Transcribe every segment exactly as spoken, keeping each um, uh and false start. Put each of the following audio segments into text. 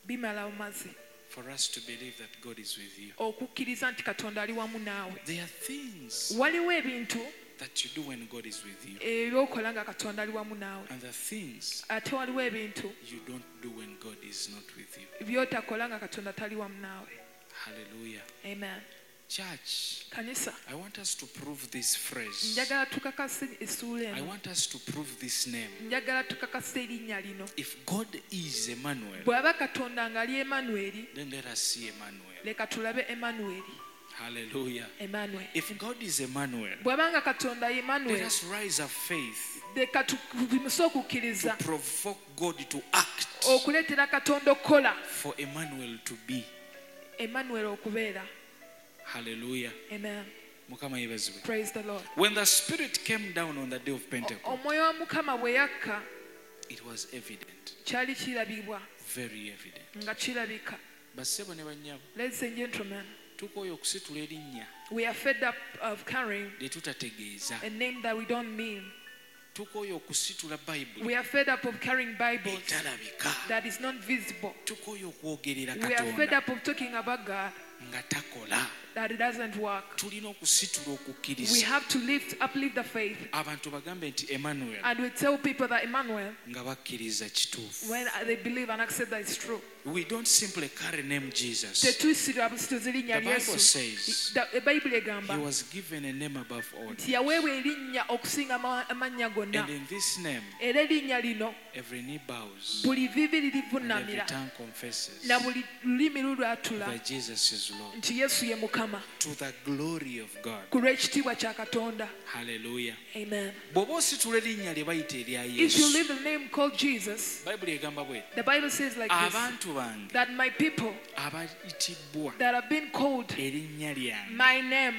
bimala amazzi for us to believe that God is with you. okukkiriza nti Katonda ali wamu naawe. There are things Waliwo ebintu that you do when God is with you, ebyokola nga Katonda ali wamu naawe, and the things ate waliwo ebintu you don't do when God is not with you. byotakola nga Katonda tali wamu naawe. Hallelujah. Amen. Church, Kanisa, I want us to prove this phrase. njagala tukakase essuula I eno, want us to prove this name. njagala tukakase erinnya lino. If God is Emmanuel, Bw'aba Katonda ng'ali Emmanuel, then let us see Emmanuel. leka tulabe Emmanuel. Hallelujah. Emmanuel. If God is Emmanuel, Bw'aba nga Katonda ye let Emmanuel, us rise up faith leka tubimuse to okukkiriza provoke God to act okuleetera Katonda okukola, for Emmanuel to be. Emmanuel okubeera. Hallelujah. Amen. Mukama yebazibwe. Praise the Lord. When the Spirit came down on the day of Pentecost, Omwoyo wa Mukama bwe yakka it was evident, kyali kirabibwa very evident. nga kirabika. Bassebo ne bannyabo, Ladies and gentlemen, tukooye okusitula erinnya we are fed up of carrying lye tutategeeza. a name that we don't mean. Tukooye okusitula Bayibuli We are fed up of carrying Bibles etalabika. that is not visible. Tukooye okwogerera We are fed Katonda up of talking about God nga takola. that it doesn't work. Tulina okusitula We okukkiriza. have to lift, uplift the faith, Abantu bagambe nti Emmanuel and we tell people that Emmanuel, nga bakkiriza kituufu. when they believe and accept that it's true. We don't simply carry name Jesus. Tetuyisira busituzi linnya The Bible Yesu. says Da- Ebbayibuli he egamba was given a name above all. nti yaweebwa erinnya okusinga ama- amannya gonna, And in this name, era erinnya lino every knee bows buli vivi and every lirivunnamira tongue confesses na buli lulimi lulwatula that Jesus is Lord, nti Yesu ye Mukama, to the glory of God. ku lw'ekitiibwa kya Katonda. Hallelujah. Amen. Bw'oba ositula erinnya lye bayita erya If you Yesu, live the name called Jesus, Bayibuli egamba bw'eti, the Bible says like this, abantu bange that my people abayitibwa that have been called erinnya lyange. my name,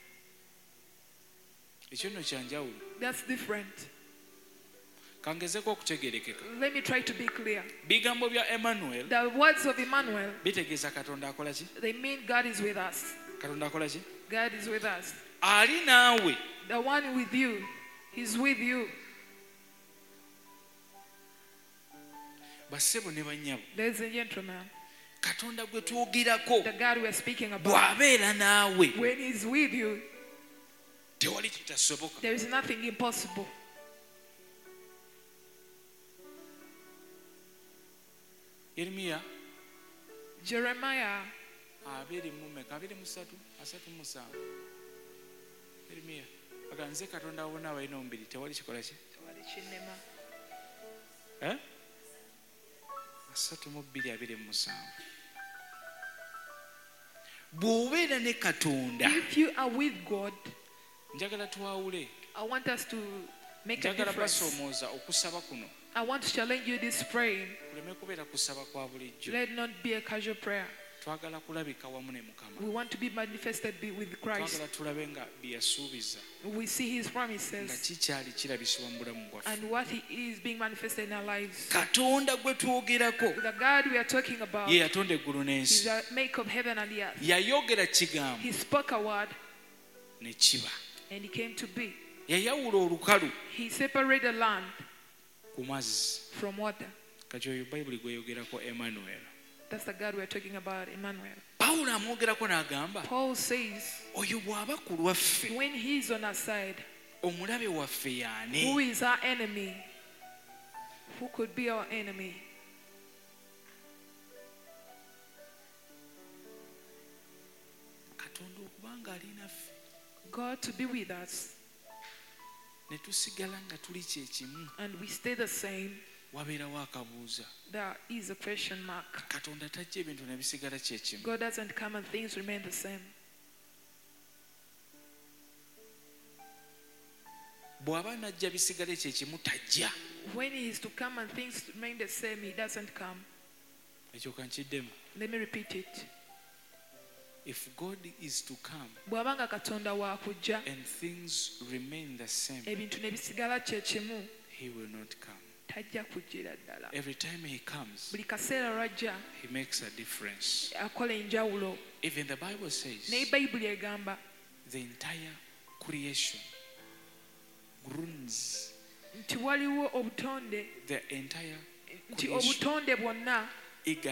Ekyo nno kya njawulo. that's different. Kangezeko okutegeerekeka. Let me try to be clear. Bigambo bya Emmanuel The words of Emmanuel, bitegeeza Katonda akola ki? they mean God is with us. Katonda akola ki? God is with us. Ali naawe. The one with you, he's with you. Bassebo ne bannyabo, Ladies and gentlemen, Katonda gwe twogerako the God we're speaking about, bw'abeera naawe when he's with you, tewali kitasoboka. there is nothing impossible. Yeremiya Jeremiah abiri mu meka abiri mu ssatu asatu mu musanvu. Yeremiya aga nze Katonda wabona abalina omubiri tewali kikola ki? Eh? asatu mu bbiri abiri mu musanvu. Bw'obeera ne Katonda, If you are with God, njagala twawule, I want us to make a njagala difference. basoomooza okusaba kuno I want to challenge you this praying. kuleme kubeera kusaba kwa bulijjo. Let it not be a casual prayer. Twagala kulabika wamu ne Mukama. We want to be manifested be with Christ. Twagala tulabe nga bye yasuubiza We see his nga promises kikyali kirabisibwa mu bulamu bwaffe. and what he is being manifested in our lives. Katonda gwe twogerako The God we are talking about ye yatonda eggulu is n'ensi. the maker of heaven and the earth. Yayogera kigambo He spoke a word ne kiba. and it came to be. Yayawula olukalu He separated land ku mazzi. from water. Kati oyo Bayibuli gweyogerako Emmanuel. That's the God we are talking about, Emmanuel. Pawulo amwogerako n'agamba Paul says, oyo bw'aba ku lwaffe when he's on our side, omulabe waffe y'ani? who is our enemy? Who could be our enemy? Katonda okubanga ali naffe God to be with us, ne tusigala nga tuli kye kimu, and we stay the same. wabeerawo akabuuza. There is a question mark. Katonda tajja ebintu ne bisigala kye kimu. God doesn't come and things remain the same. Bw'aba najja bisigale kye kimu tajja. When he is to come and things remain the same, he doesn't come. Ekyo kankiddemu. Let me repeat it. If God is to come Bw'abanga Katonda wakujja, and things remain the same, ebintu ne bisigala kye kimu, he will not come. tajja kujjira ddala. Every time he comes, Buli kaseera lw'ajja he makes a difference. akola enjawulo. Even the Bible says Naye Bayibuli egamba the entire creation groans. nti waliwo obutonde, The entire nti creation obutonde bwonna eagerly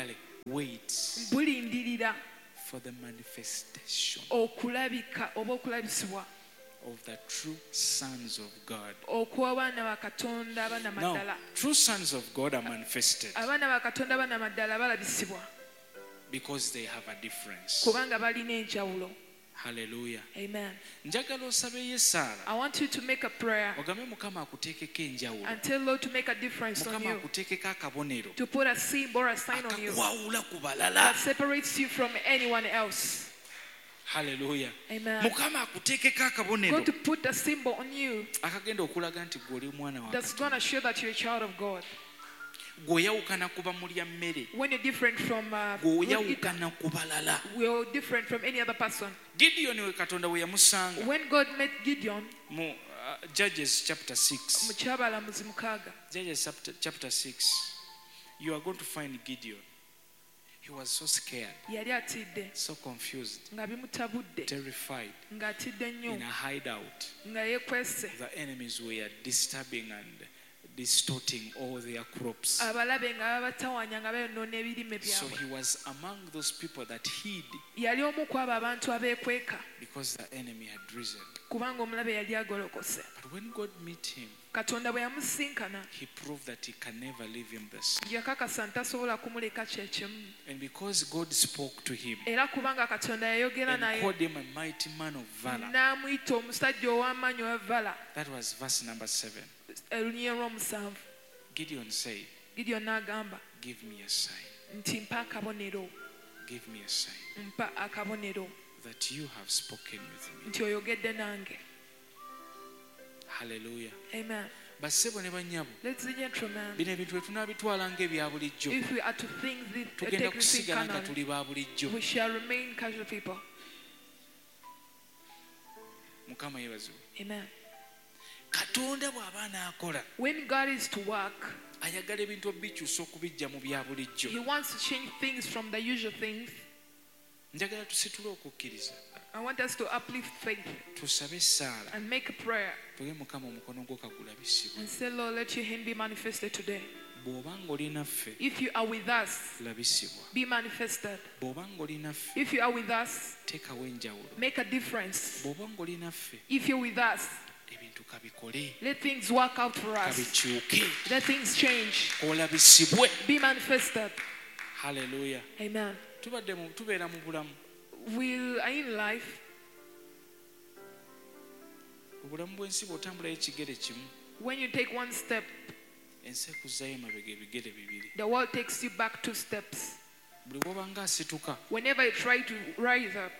waits bulindirira for the manifestation okulabika oba okulabisibwa of the true sons of God. okw'abaana ba Katonda abaana Now, maddala true sons of God are manifested abaana ba Katonda abaana maddala balabisibwa because they have a difference. kubanga balina enjawulo. Hallelujah. Amen. Njagala osabe ye Saara I want you to make a prayer ogambe Mukama akuteekeko enjawulo, and tell Lord to make a difference on Mukama you, akuteekeko akabonero to put a symbol or a sign on you akakwawula ku balala. that separates you from anyone else. Hallelujah. Amen. Mukama akuteekeko akabonero God to put a symbol on you akagenda okulaga nti gwe oli mwana wa that's going to show that you're a child of God. gw'oyawukana kuba mulya mmere, When you're different from uh, gw'oyawukana ku balala. we're different from any other person. Gideon we Katonda we yamusanga When God met Gideon, mu uh, Judges chapter six. mu kyabalamuzi mukaaga, Judges chapter, chapter six. You are going to find Gideon. He was so scared, yali atidde so confused, nga bimutabudde, terrified, ng'atidde nnyo, in a hideout. nga yeekwese. The enemies were disturbing and distorting all their crops. Abalabe nga babatawanya nga bayonoona ebirime So byabwe. he was among those people that hid Yali omu ku abo abantu abeekweka because the enemy had risen. kubanga omulabe yali agolokose. But when God met him, Katonda bwe yamusisinkana he proved that he can never leave him the same. yakakasa ntasobola kumuleka kye kimu. And because God spoke to him Era kubanga Katonda yayogera and naye called him a mighty man of valor, n'amuyita omusajja ow'amaanyi ow'evvala. that was verse number seven. Olunyiriri lw'omusanvu. Gideon said, Gideon n'agamba give me a sign, nti mpa akabonero, give me a sign mpa akabonero that you have spoken with me. nti oyogedde nange. Hallelujah. Amen. Bassebo ne bannyabo, Ladies and gentlemen, bino ebintu bwe tunaabitwala ng'ebya bulijjo, if we are to think this, uh, tugenda take this thing kusigala nga canon, tuli ba bulijjo. we shall remain casual people. Mukama yeebazibwe. Amen. Katonda bw'aba n'akola, When God is to work, ayagala ebintu obikyusa okubijja mu bya bulijjo. He wants to change things from the usual things. Njagala tusitule okukkiriza, I want us to uplift faith tusabe Saara, and make a prayer tuge Mukama omukono gwo kagulabisibwe. and say, Lord, let your hand be manifested today. Bw'oba ng'oli naffe, If you are with us, labisibwa. be manifested. Bw'oba ng'oli naffe, If you are with us, teekawo enjawulo. make a difference. Bw'oba ng'oli naffe, If you're with us, ebintu kabikole, let things work out for us. kabikyuke, Let things change. olabisibwe. Be manifested. Hallelujah. Amen. Tubadde mu tubeera mu bulamu. We are in life. Obulamu bw'ensi bw'otambulayo ekigere kimu, When you take one step, ensi ekuzzayo emabega ebigere bibiri. the world takes you back two steps. Buli bw'oba ng'asituka, Whenever you try to rise up,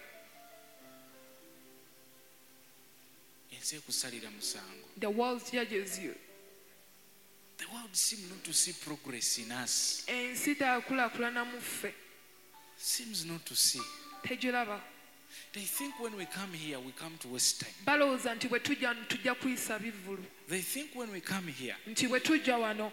ensi ekusalira musango. the world judges you. The world seems not to see progress in us. Ensi teyakulaakulana mu ffe. Seems not to see. Tegiraba. They think when we come here, we come to waste time. Balowooza nti bwe tujja tujja kuyisa bivvulu. They think when we come here, Nti bwe tujja wano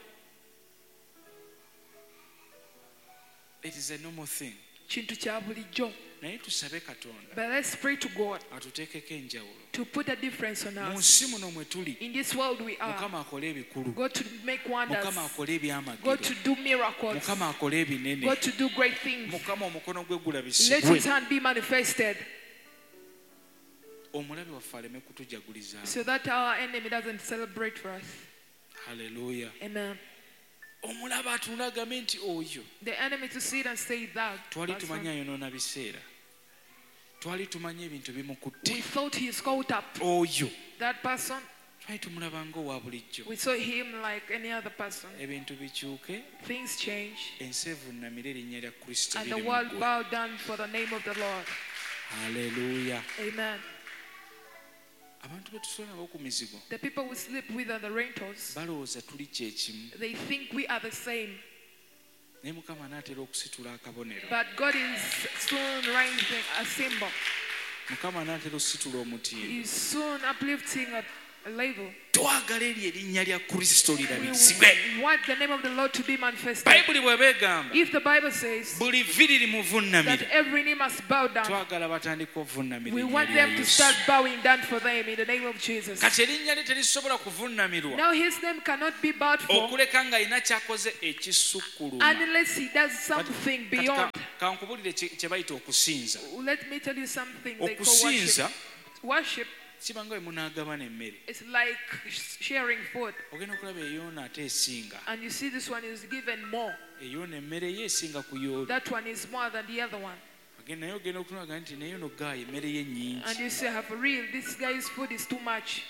it is a normal thing. kintu kya bulijjo. Naye tusabe Katonda But let's pray to God atuteekeko enjawulo. to put a difference on Mu us. nsi muno mwe tuli, In this world we are. Mukama akole ebikulu. God to make wonders. Mukama akole God ebyamagero. to do miracles. Mukama akole ebinene. God to do great things. Mukama omukono gwe Let gulabisibwe. His hand be manifested Omulabe waffe aleme kutujaguliza. so that our enemy doesn't celebrate for us. Hallelujah. Amen. Omulabe atunula agambe nti oyo The enemy to see it and say that. twali person. tumanyi ayonoona biseera, twali tumanyi ebintu bimukutte, We thought he is caught up. oyo That person, twali tumulaba ng'owa bulijjo. we saw him like any other person. Ebintu bikyuke, Things change ensi evuunamire erinnya lya Kristo and the liri world mu ggwe. bow down for the name of the Lord. Hallelujah. Amen. Abantu be tusula nabo ku mizigo The people we sleep with are the rentals. balowooza tuli kyekimu, They think we are the same. naye Mukama anaatera okusitula akabonero. But God is soon raising a symbol. Mukama anaatera okusitula omutindo. He's soon uplifting a, a label. twagala eri erinnya lya Kristo We lirabisibwe. want the name of the Lord to be manifested. Bayibuli bw'ebeegamba If the Bible says buli vvi liri mu that vunnamira, every knee must bow down, twagala batandika ovunnamira we erinnya want lya them to Yesu. start bowing down for them in the name of Jesus. Kati erinnya lye terisobola kuvunnamirwa Now his name cannot be bowed for okuleka ng'alina kyakoze ekisukkuluma. unless he does something Kati beyond. ka- kankubulire kye kye bayita okusinza. Let me tell you something they call Okusinza worship. Worship kibanga bwe munaagabana emmere. is like sharing food. Ogenda okulaba eyoona ate esinga. And you see this one is given more. Eyoona emmere ye esinga ku y'oli. That one is more than the other one. Agenda naye ogenda okunaga nti naye ono gaaya emmere ye nnyingi. And you say, have a real, this guy's food is too much.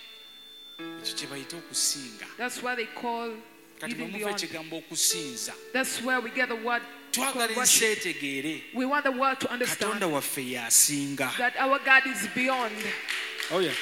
Ekyo kye bayita okusinga. That's what they call Kati bwe giving muva beyond. ekigambo okusinza, That's where we get the word twagala called ensi worship. etegeere We want the world to understand Katonda waffe y'asinga. that our God is beyond. Oh yeah.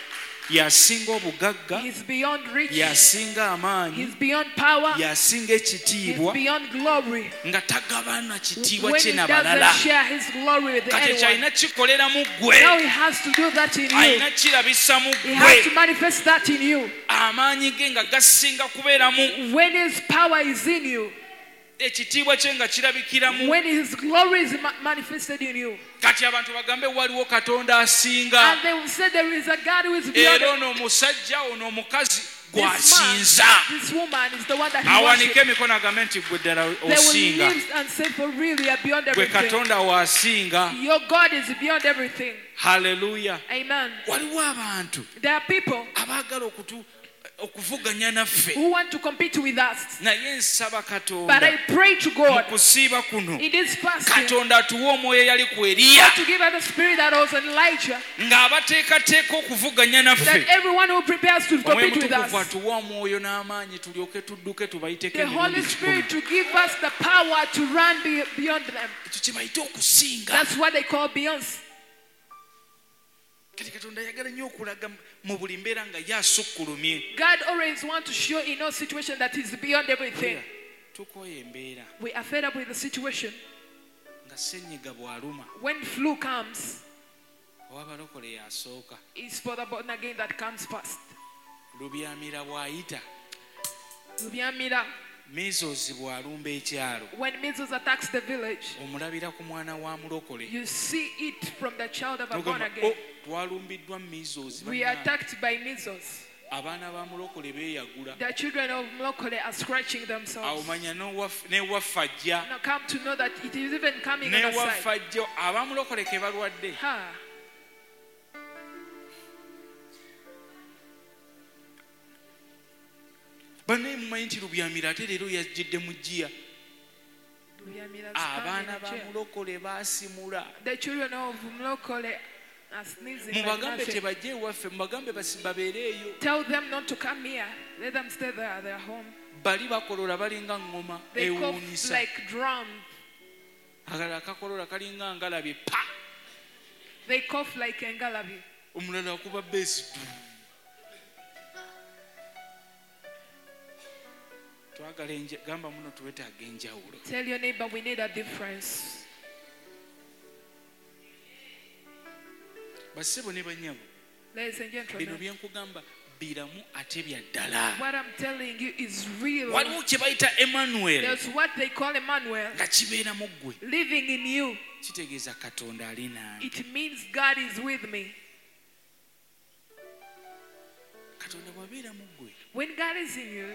Y'asinga obugagga, He's beyond riches. y'asinga amaanyi, He's beyond power. y'asinga He's ekitiibwa, beyond glory. nga tagabana kitiibwa When kye he na doesn't balala. share his glory with Kati ekyo anyone, alina kikolera mu ggwe, now he has to do that in you. alina kirabisa mu He has to ggwe, manifest that in you. amaanyi ge nga gasinga kubeeramu, When his power is in you, ekitiibwa kye nga kirabikiramu. when his glory is ma- manifested in you, Kati abantu bagambe waliwo Katonda asinga. and they will say there is a God who is beyond. Era ono omusajja ono omukazi This man, gw'asinza. this woman is the one that he Awanike worships. emikono agambe nti gwe ddala They will osinga. live and say, for real, you are beyond Gwe everything. Katonda w'asinga. Your God is beyond everything. Haleluya. Amen. Waliwo abantu There are people abaagala okutu okuvuganya naffe, who want to compete with us. naye nsaba But Katonda I pray to mu God kusiiba kuno, in this fasting Katonda atuwe omwoyo eyali ku Eriya, to give us the spirit that was on Elijah, ng'abateekateeka okuvuganya that naffe. everyone who prepares to Omwoyo compete with Mutukuvu us, atuwe omwoyo n'amaanyi tulyoke tudduke tubayiteko the Holy emirundi Spirit kikumi. to give us the power to run be- beyond them. Ekyo kye bayita okusinga. That's what they call Beyonce. Kati Katonda ayagala nnyo okulaga mu buli mbeera nga y'asukkulumye. God always wants to show in all situations that He's beyond everything. Tukooye embeera We are fed up with the situation. nga ssenyiga bw'aluma When flu comes, oba balokole y'asooka, it's for the born again that comes first. lubyamira bw'ayita, Lubyamira, measles bw'alumba ekyalo, when measles attacks the village, omulabira ku mwana wa mulokole. you see it from the child of a born N'ogamba, again. "Oh, twalumbiddwa measles." We are bannange." attacked by measles. Abaana ba mulokole beeyagula. The children of Mlokole are scratching Awo themselves. manya n'owaffe- n'ewaffe ajja. Now come to know that it is even coming on the n'ewaffe side. ajja abamulokole ke balwadde. Ha. Bannaye mumanyi nti lubyamira ate leero yajjidde mu jjiya. Lubyamira's Abaana coming ba in a chair. mulokole baasimula. The children of Mlokole are sneezing. like Mubagambe nothing. tebajje ewaffe, mubagambe basi babeere eyo. Tell them not to come here. Let them stay there. They are home. Bali bakolola balinga ngoma They cough ewuunyisa. like drum. Akalala kakolola kalinga ngalabi pa. They cough like engalabi. Omulala akuba besi. Twagala enje gamba muno tuwetaaga enjawulo. Tell your neighbor we need a difference. Bassebo ne bannyabo, Ladies and bino gentlemen, bye nkugamba biramu ate bya ddala. what I'm telling you is real. Waliwo kye bayita Emmanuel There's what they call Emmanuel nga kibeera mu ggwe. living in you. Kitegeeza Katonda ali nange. It means God is with me. Katonda bw'abeera mu ggwe, When God is in you,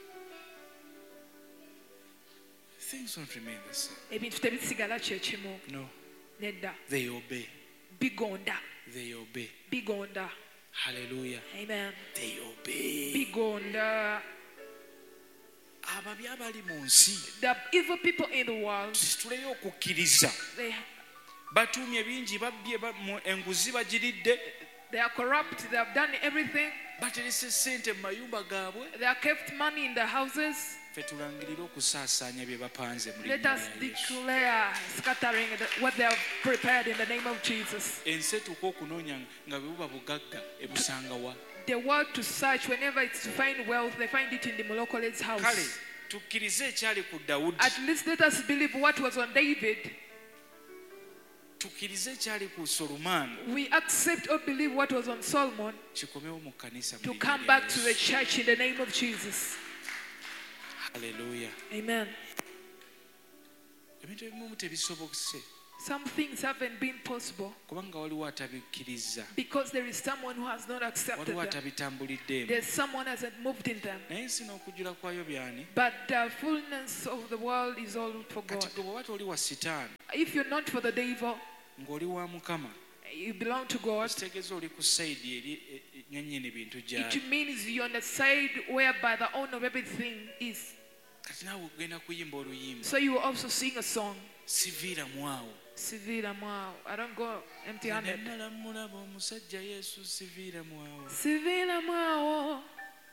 things don't remain the same. ebintu tebisigala kye kimu. No, Nedda. they obey. Bigonda. They obey. Bigonda. Hallelujah. Amen. They obey. Bigonda. Ababi abali mu nsi The evil people in the world, tuleyo okukkiriza. they Batuumye bingi, babbye ba- mu- enguzi bagiridde, they are corrupt. They have done everything. baterese ssente mu mayumba gaabwe. They have kept money in the houses. Ffe tulangirire okusaasaanya bye bapanze mu Let linnya us lya Yesu. declare scattering the, what they have prepared in the name of Jesus. Ensi etuuka okunoonya nga bwe buba bugagga ebusanga wa. The world to search whenever it's to find wealth, they find it in the Molokole's Kale house. tukkirize ekyali ku Dawudi. At least let us believe what was on David. tukirize kyali ku Solomon we accept or believe what was on Solomon kikomewo mu kanisa to come back to the church in the name of Jesus. Hallelujah. Amen. Ebintu ebimu tebisobokese Some things haven't been possible kubanga waliwo atabikkiriza because there is someone who has not accepted waliwo them. atabitambuliddeemu There's someone who hasn't moved in them. naye ensi n'okujjula kwayo byani But the fullness of the world is all for God. kati gwe bw'oba toli wa sitaani If you're not for the devil, ng'oli wa Mukama you belong to God. kitegeeza oli ku sayidi eri nnyanyini bintu It gyali means you're on the side whereby the owner of everything is. kati naawe ogenda kuyimba oluyimba So you will also sing a song. siviiramu awo Sivira mwao. I don't go empty handed. nemmala mulaba omusajja Yesu siviiramu awo Sivira mwao.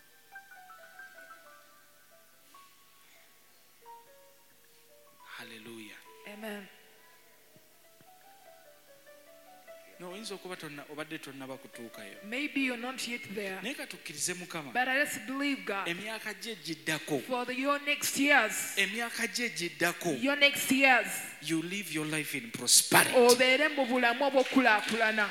haleluya Amen. no oyinza okuba tonna obadde tonnaba kutuukayo Maybe you're not yet there. naye katukkirize Mukama But I just believe God. emyaka gye giddako For the, your next years. emyaka gye giddako Your next years. you live your life in prosperity Obeere mu bulamu obw'okulaakulana.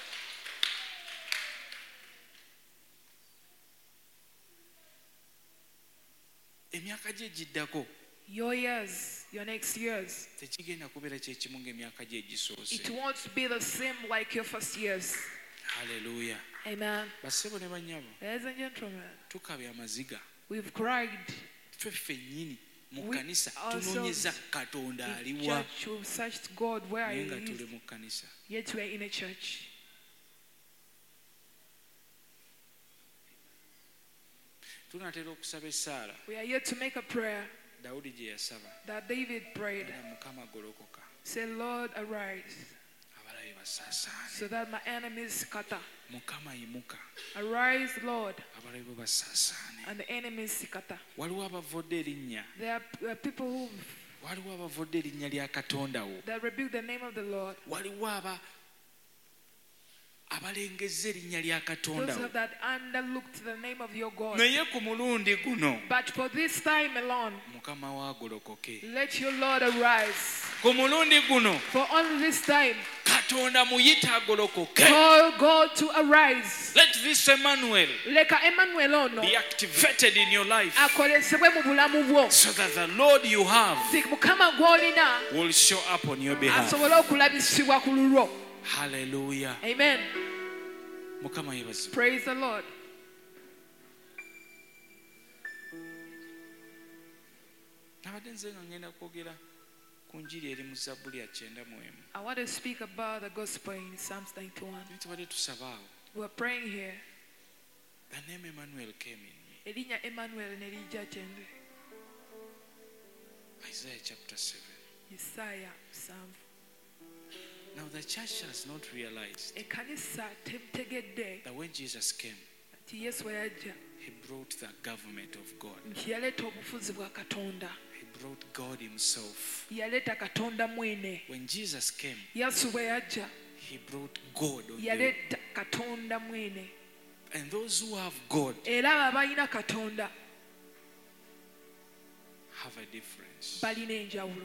emyaka gye giddako Your years, your next years. tekigenda kubeera kyekimu ng'emyaka gye egisoose It won't be the same like your first years. haleluya Amen. bassebo ne bannyabo Ladies and gentlemen, tukabya amaziga we've cried. ffe ffennyini mu We kkanisa ourselves tunoonyeza katonda In aliwa church, we've searched God where naye He nga tuli is. mu kkanisa Yet we're in a church. tunatera okusaba essaala We are here to make a prayer dawudi gye yasaba that David prayed. era mukama golokoka Say, Lord, arise abalabe basaasaane so that my enemies scatter. mukama yimuka Arise, Lord, abalabe basaasaane and the enemies scatter. waliwo abavodde erinnya There are uh, people who waliwo abavodde erinnya lya katonda wo that rebuke the name of the Lord. waliwo aba abalengezza erinnya lya katonda Those wo that underlooked the name of your God. naye ku mulundi guno But for this time alone, mukama wo agolokoke let your Lord arise. ku mulundi guno For only this time, katonda muyite agolokoke call God to arise. let this Emmanuel Leka Emmanuel ono be activated in your life akolesebwe mu bulamu bwo. so that the Lord you have Nti Mukama gw'olina will show up on your behalf. asobole okulabisibwa ku lulwo. Hallelujah. Amen. Mukama yebazibwe. Praise the Lord. Nabadde nze nga ngenda kwogera ku njiri eri mu Zabbuli ya kyenda mu emu. I want to speak about the gospel in Psalms ninety-one. Naye tubadde tusaba awo. We're praying here. The name Emmanuel came in me. Erinnya Emmanuel ne lijja kyende. Isaiah chapter seven. Isaya musanvu. Now the church has not realized Ekkanisa temutegedde that when Jesus came, nti Yesu bwe yajja he brought the government of God. nti yaleeta obufuzi bwa Katonda. He brought God himself. Yaleeta Katonda mwene. When Jesus came, Yesu bwe yajja he brought God on the, yaleeta Katonda mwene. and those who have God Era abo abalina Katonda have a difference. balina enjawulo.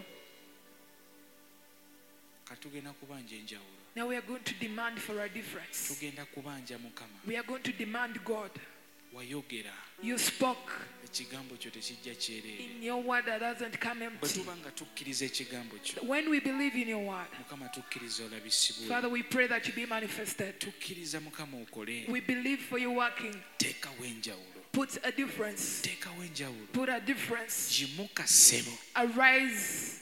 Katugenda kubanja enjawulo. Now we are going to demand for a difference. Tugenda kubanja Mukama. We are going to demand God. Wayogera You spoke ekigambo kyo tekijja kyereere. in your word that doesn't come Bwe empty. tuba nga tukkiriza ekigambo kyo, When we believe in your word, Mukama tukkiriza olabisibwe. Father, we pray that you be manifested. Tukkiriza Mukama okole. We believe for you working. Teekawo enjawulo. Put a difference. Teekawo enjawulo. Put a difference. Gimuka ssebo. Arise.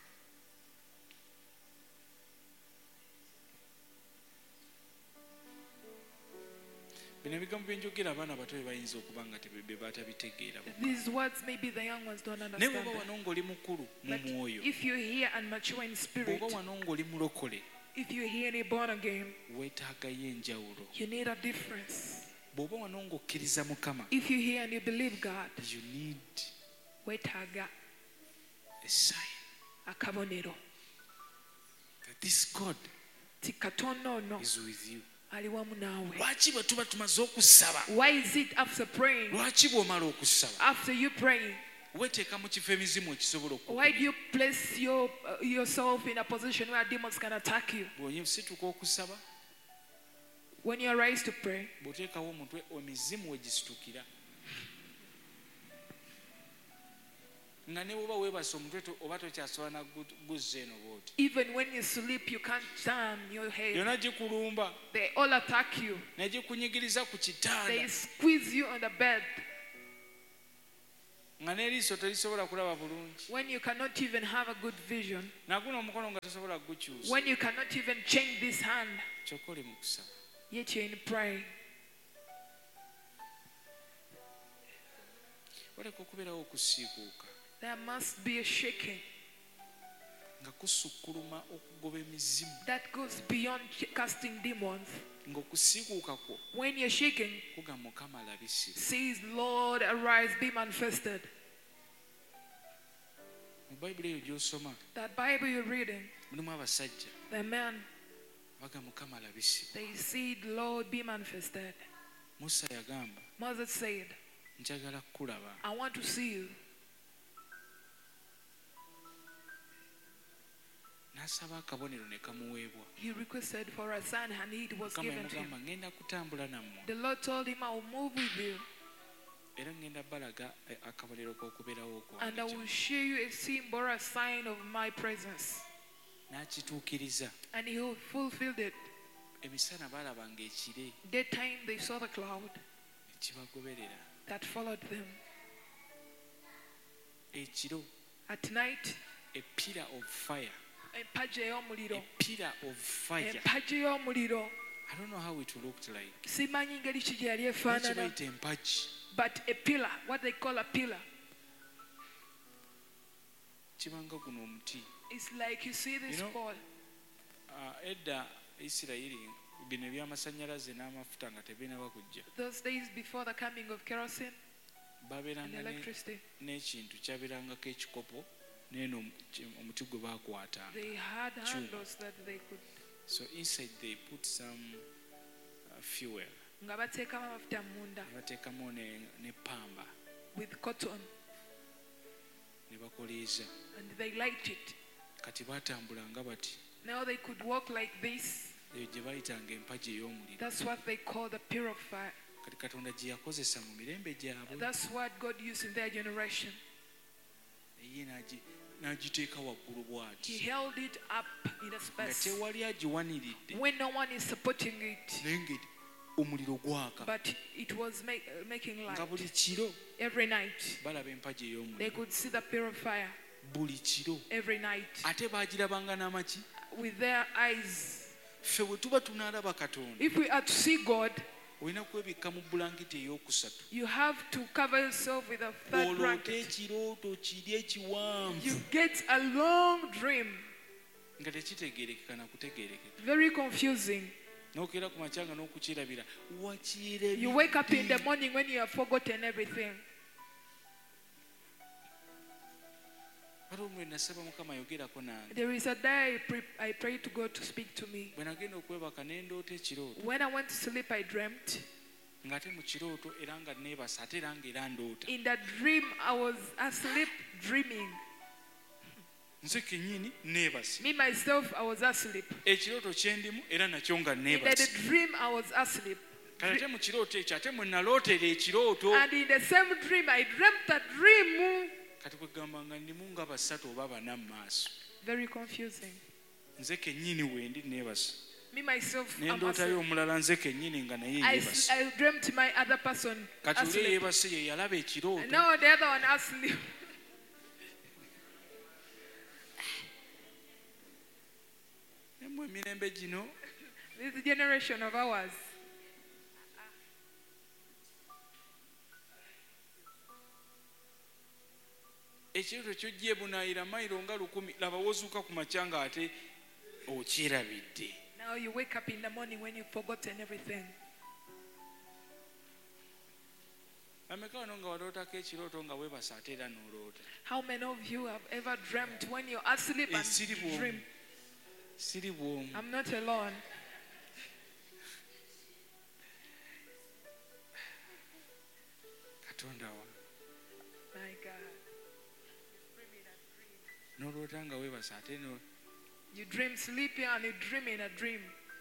Bino ebigambo bye njogera abaana bato bye bayinza okuba nga be batabitegeera. These words maybe the young ones don't Naye understand. bw'oba wano ng'oli mukulu mu But mwoyo, if you hear and mature in spirit, bw'oba wano ng'oli mulokole, if you hear and you're born again, weetaagayo enjawulo. you need a difference. Bw'oba wano ng'okkiriza Mukama, If you hear and you believe God, you need wetaaga a sign akabonero. that this God Ti Katonda ono is with you. ali wamu naawe. Lwaki bwe tuba tumaze okusaba, Why is it after praying, lwaki bw'omala okusaba, after you praying, weteeka mu kifo emizimu ekisobola Why do okukubira. you place your, uh, yourself in a position where demons can attack you? Bw'osituka okusaba, When you arise to pray, bw'oteekawo omutwe emizimu wegisitukira. Nga ne bw'oba weebase omutwe to- oba tokyasobola na gu- guzza eno bw'oti. even when you sleep, you can't turn your head. Yonna gikulumba, They all attack you. ne gikunyigiriza ku They kitanda. squeeze you on the bed Nga n'eriiso terisobola kulaba bulungi. when you cannot even have a good vision, Naguno omukono nga tosobola kugukyusa. when you cannot even change this hand, Kyokka oli mu kusaba. yet you're in praying. Waleka okubeerawo okusiikuuka There must be a shaking nga kusukkuluma okugoba emizimu. that goes beyond casting demons. Ng'okusiikuuka kwo When you're shaking, kugamba Mukama alabisibwe. says, Lord, arise, be manifested. Mu Bayibuli eyo gy'osoma That Bible you're reading, mulimu abasajja the men, bagamba Mukama alabisibwe. they said, Lord, be manifested. Musa yagamba Moses said, njagala kulaba. I want to see you. N'asaba akabonero ne kamuweebwa. He requested for a sign and it was Mukama given to him. yamugamba ngenda kutambula nammwe The Lord told him, I will move with you era ngenda balaga eh, akabonero k'okubeerawo and I okwange. will show you a symbol or a sign of my presence. N'akituukiriza. And he fulfilled it. Emisana baalabanga ekire Daytime they saw the cloud ne kibagoberera. that followed them. Ekiro At night, a pillar of fire. empagi ey'omuliro. A pillar of fire. Empagi y'omuliro. I don't know how it looked like. Simanyi ngeri ki gye yali Lwaki efaanana. bayita empagi? But a pillar, what they call a pillar, Kibanga guno omuti. it's like you see this You know, pole. Ah, edda Isirayiri bino ebyamasannyalaze n'amafuta nga tebinaba kujja. Those days before the coming of kerosene and Babeeranga ne- electricity, n'ekintu kyabeerangako ekikopo n'eno omu- ki- omuti gwe baakwatanga. they had Chuma. handles that they could, So inside they put some uh, fuel. nga bateekamu amafuta munda Ne bateekamu ne, ne pamba with cotton ne bakoleeza. and they light it. Kati baatambulanga bati. Now they could walk like this. Eyo gye bayitanga empagi ey'omuliro. That's what they call the pillar of fire. Kati Katonda gye yakozesa mu mirembe gyabwe. That's what God used in their generation. Ye n'agi- n'agiteeka waggulu He bw'ati. held it up in a Nga space tewali agiwaniridde. when no one is supporting it, Naye nga omuliro gwaka. but it was make, uh, making light. Nga buli kiro Every night balaba empagi they ey'omuliro. could see the pillar of fire. Buli kiro. Every night Ate baagirabanga n'amaki? with their eyes. Ffe bwe tuba tunaalaba Katonda, If we are to see God, olina kwebikka mu bulangiti ey'okusatu. you have to cover yourself with a third Oloote blanket. ekirooto kiri You ekiwanvu get a long dream, nga tekitegeerekeka na kutegeerekeka. very confusing. N'okeera ku makya nga n'okukirabira You wake up in the wakirabidde. morning when you have forgotten everything. Waliwo omulwe nasaba Mukama ayogerako nange. There is a day I, pre- I prayed to God to speak to me. Bwe nagenda okwebaka ne ndoota ekirooto When I went to sleep, I dreamt. ng'ate mu kirooto era nga neebasa ate era ng'era ndoota. In that dream, I was asleep dreaming. Nze kennyini neebase. Me, myself, I was asleep. Ekirooto kye ndimu era nakyo nga In the neebase. dream, I was asleep. Kati ate mu kirooto ekyo ate mwe nalootera ekirooto. And in the same dream, I dreamt a dream. Kati kwegamba nga ndimu nga basatu oba bana mu maaso. Very confusing. Nze kennyini wendi neebase. Me, myself, Ne I'm ndootayo asleep. omulala nze kennyini nga naye I, yeebase. I dreamt my other person Kati oli asleep. yeebase ye yalaba ekirooto. No, the other one asleep. Ne mu emirembe gino This generation of ours. ekirooto ky'ojja ebunaayira mayiro nga lukumi laba wozuuka ku makya nga ate okyerabidde. Now you wake up in the morning when you've forgotten everything. Ameka wano nga walootako ekirooto nga weebase ate era n'oloota. How many of you have ever dreamt when you're asleep Eh, and siri bw'omu. dream? Siri bw'omu. I'm not alone. Katonda wa My God. n'oloota nga weebasa ate no You dream sleeping and you dream in a dream.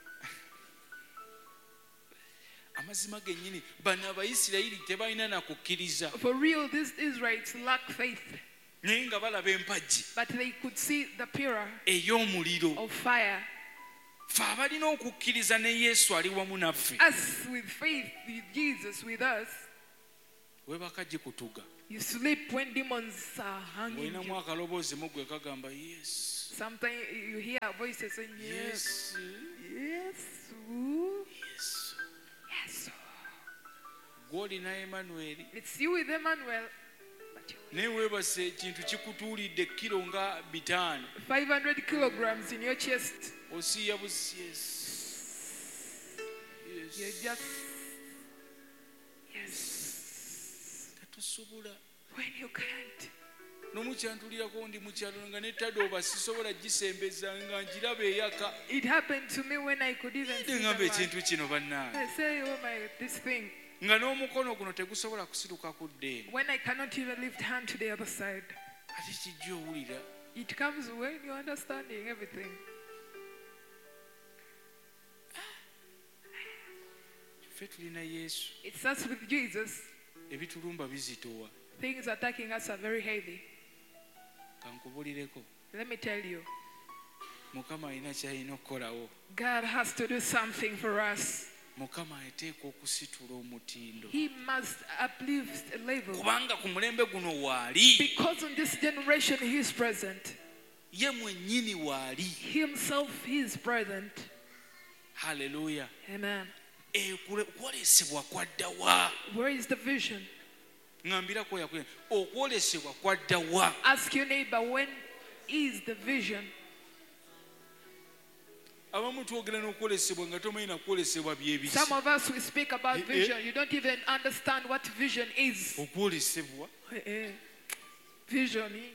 amazima gennyini bano abayisirayiri tebalina nakukkiriza For real, these Israelites lack faith, naye nga balaba empagi but they could see the pillar ey'omuliro of fire. fe abalina okukkiriza ne yesu ali wamu naffe Us with faith, with Jesus with us, weebaka gikutuga you sleep when demons are hanging olinamu you. akaloboozi mu gwe kagamba yesu Sometimes you hear voices saying, yes, yesu yes, ooh, yesu yes. gw'olina Emmanuel It's you with Emmanuel. But you- naye weebase ekintu kikutuulidde kilo nga bitaano five hundred kilograms in your chest. osiiya busi yesu You're yesu just, yes. tatusobola When you can't. n'omukyantulirako ndi mukyalo nga netadooba sisobola gisembeza nga njiraba eyaka It happened to me when I could even see the ngamba light. ekintu kino bannange I say, oh my, this thing. nga n'omukono guno tegusobola kusituka ku ddeeni When I cannot even lift hand to the other side. ate kijja owulira It comes when you're understanding everything. ffe tulina yesu It's us with Jesus. ebitulumba bizitowa Things attacking us are very heavy. kankubulireko Let me tell you, mukama alina kyalina okukolawo God has to do something for us. mukama ateeka okusitula omutindo He must uplift a level. kubanga ku mulembe guno waali Because in this generation He is present. ye mwennyini waali Himself He is present. haleluya Amen. okwolesebwa kwaddawa Where is the vision? ŋambirako yakwe okwolesebwa kwaddawa Ask your neighbor, when is the vision? abamu twogera n'okwolesebwa nga tomanyi nakwolesebwa byebiki Some of us, we speak about Eh, eh. vision. You don't even understand what vision is. okwolesebwa Eh, eh. Vision. eh?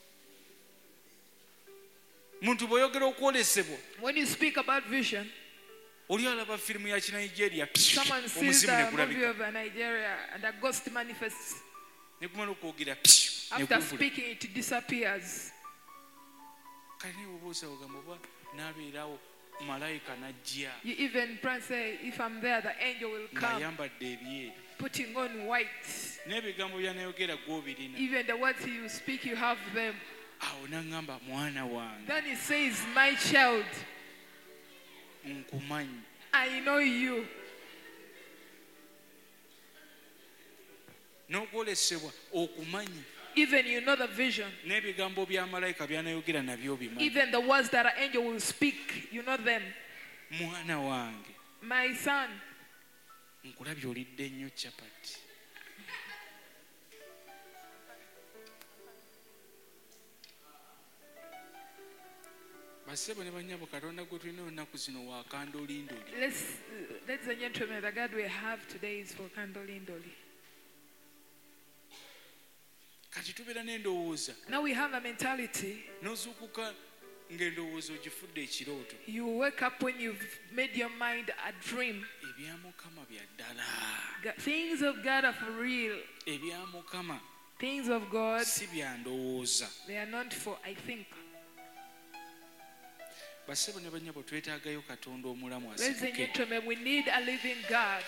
muntu bw'oyogera okwolesebwa When you speak about vision, oli alaba firimu ya kinigeria someone sees omuzimu the movie negulabika of Nigeria and a ghost manifests. negumala okwogera After neguvula speaking, it disappears. kale naye oba osawogamba oba n'abeerawo malayika n'ajja You even pray and say, if I'm there, the angel will come, ng'ayambadde ebyeru putting on white. n'ebigambo by'anayogera gw'obirina Even the words you speak, you have them. awo n'aŋŋamba mwana wange Then he says, my child, nkumanyi I know you. n'okwolesebwa okumanyi Even you know the vision. n'ebigambo bya malayika by'anayogera nabyo obimanyi Even the words that an angel will speak, you know them. mwana wange My son, nkulabye olidde nnyo capati basebo ne banyabo katonda gwe tulina olunaku zino wa kandolindoli let's, uh, ladies and gentlemen, the God we have today is for Kandolindoli. kati tubeera n'endowooza Now we have a mentality. n'ozuukuka ng'endowooza ogifudde ekirooto You wake up when you've made your mind a dream. ebya mukama bya ddala Ga- Things of God are for real. ebya mukama Things of God, si bya ndowooza they are not for I think. basebo ne banyabo twetaagayo katonda omulamu Ladies and asituke gentlemen, we need a living God.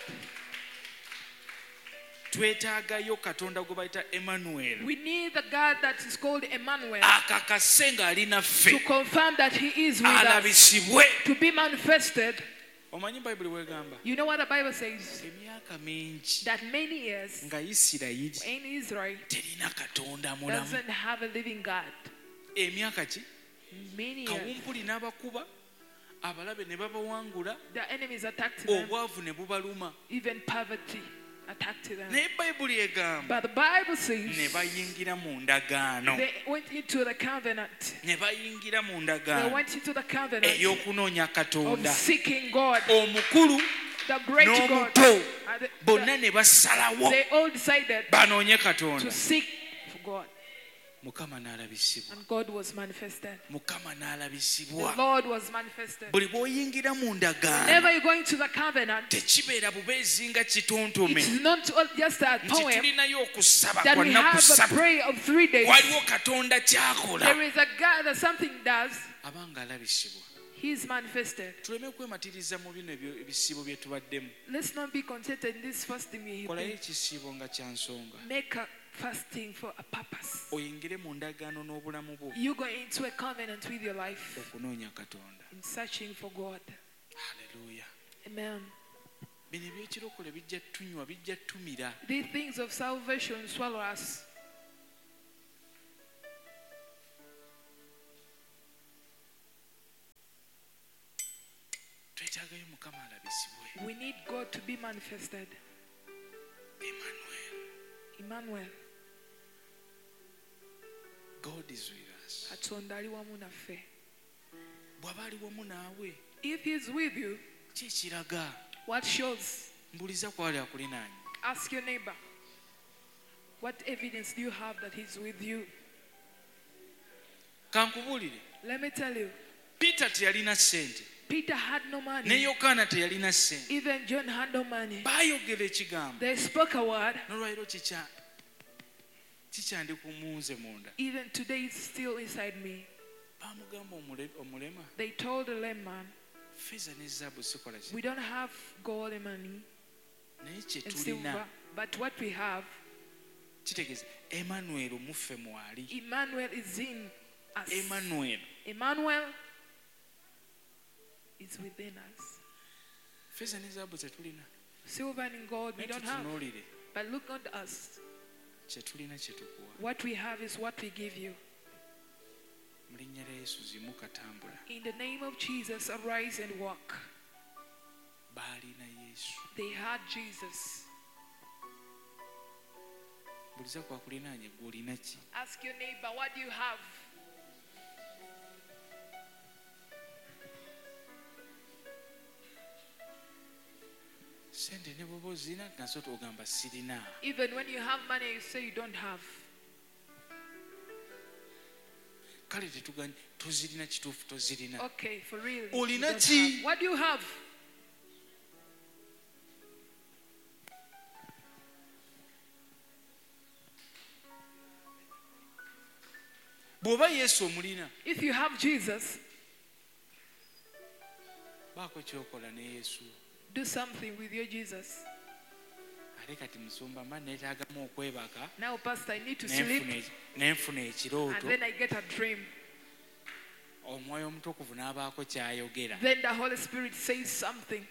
twetaagayo katonda gwe bayita Emmanuel We need the God that is called Emmanuel akakase ng'ali to naffe confirm that He is with us, alabisibwe to be manifested. omanyi bayibuli bwegamba You know what the Bible says? emyaka mingi That many years nga isirayiri in Israel terina katonda mulamu doesn't have a living God. emyaka ki Many years. kawumpuli n'abakuba abalabe ne babawangula The enemies attacked them. obwavu ne bubaluma Even poverty attacked them. naye bayibuli egamba But the Bible ne says bayingira mu ndagaano they went into the covenant. ne bayingira mu They ndagaano went into the covenant ey'okunoonya of katonda seeking God, omukulu the great God. n'omuto Uh, the- bonna the- ne basalawo They all decided banoonye to katonda seek for God. Mukama n'alabisibwa. And God was manifested. Mukama The n'alabisibwa. Lord was manifested. Buli bw'oyingira mu ndagaano Whenever you're going to the covenant, tekibeera bubeezi nga kitontome it's not just a nti poem tulinayo okusaba that kwa we nnaku have a ssatu. prayer of three days. Waliwo Katonda ky'akola There is a God that something does. abanga alabisibwa. He is manifested. Tuleme kwematiriza mu bino ebyo- ebisiibo bye tubaddemu. Let's not be contented in this fasting we Kolayo have. ekisiibo nga kya nsonga. Make a fasting for a purpose. Oyingire mu ndagaano n'obulamu bwo You go into a covenant with your life okunoonya Katonda. in searching for God. Haleluya. Amen. Bino ebyekirokole bijja tunywa bijja tumira. These things of salvation swallow us. Twetaagayo Mukama alabisibwe. We need God to be manifested. Emmanuel. Emmanuel. God is with us. Katonda ali wamu naffe. Bw'aba ali wamu naawe If he's with you, ki ekiraga? what shows? Mbuliza kwali akulinaanye. Ask your neighbor. What evidence do you have that he's with you? Kankubuulire. Let me tell you. Peter teyalina ssente. Peter had no Ne money. Yokaana teyalina ssente. Even John had no money. Baayogera ekigambo. They spoke a word. N'olwaliro kikya kikyandi ku munze munda. Even today it's still inside me. Baamugamba omule- omulema. They told the lame man, Ffeeza ne zaabu sikola ki? we don't have gold and money Naye kye and tulina silver, but what we have, kitegeeza Emmanuel muffe mwali. Emmanuel is in us. Emmanuel. Emmanuel is within us. Ffeeza ne zaabu ze tulina. Silver and gold we Naye don't have. tutunuulire But look at us. kye tulina kye tukuwa. What we have is what we give you. Mu linnya lya Yesu zimu katambula. In the name of Jesus, arise and walk. Baalina Yesu. They had Jesus. Buliza kwakulinaanye gwe olina ki? Ask your neighbor, what do you have? Sente ne bw'oba ozirina nazo ogamba sirina. Even when you have money, you say you don't have. Kale tetuganye tozirina kituufu tozirina. Okay, for real. you Olina don't ki? have. What do you have? Bw'oba Yesu omulina If you have Jesus, baako kyokola ne Yesu. do something with your Jesus. Ate kati musumba mba neetaagamu okwebaka Now, Pastor, I need to nenfuna sleep, eki- nenfuna and ekirooto. then I get a dream. Omwoyo omutukuvu n'abaako ky'ayogera. Then the Holy Spirit says something.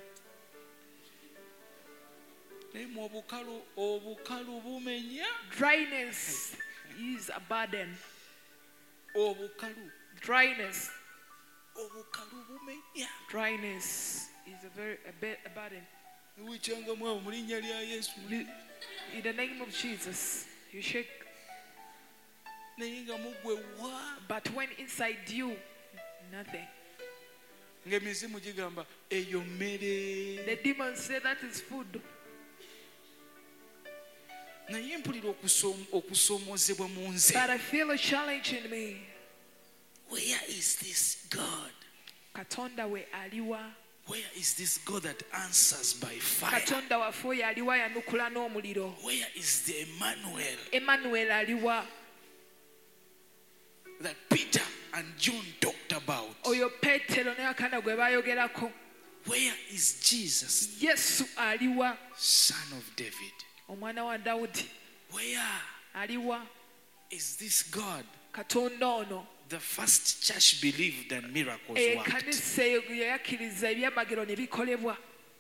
Naye mu obukalu obukalu bumenya. Dryness is a burden. Obukalu Dryness. obukalu bumenya. Dryness is a very a, bit, a burden. Niwicyangamu abo mu linnya lya Yesu. You- In the name of Jesus, you shake. Naye nga mugwe wa. But when inside you, nothing. Ng'emizimu gigamba eyo mmere. The demons say that is food. Naye mpulira okusom- okusoomoozebwa mu nze. But I feel a challenge in me. Where is this God? Katonda we aliwa. Where is this God that answers by fire? Katonda waffe oyo aliwa yanukula n'omuliro. Where is the Emmanuel Emmanuel aliwa. that Peter and John talked about? Oyo Petero ne Yokaana gwe baayogerako. Where is Jesus, Yesu aliwa. son of David? Omwana wa Dawudi Where aliwa. is this God? Katonda ono. The first church believed and miracles worked. Ekkanisa eyo yakkiriza ebyamagero ne bikolebwa.